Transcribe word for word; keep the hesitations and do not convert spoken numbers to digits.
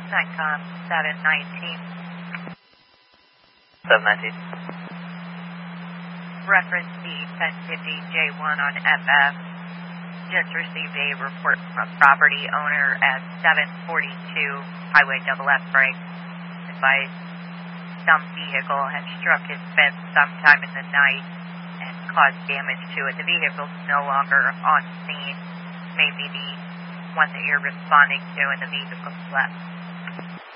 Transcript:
NICOM seven nineteen. seven nineteen. Reference D ten fifty J one on F F. Just received a report from a property owner at seven forty-two Highway double F break. Advised some vehicle had struck his fence sometime in the night and caused damage to it. The vehicle's no longer on scene. Maybe the one that you're responding to, and the vehicle's left.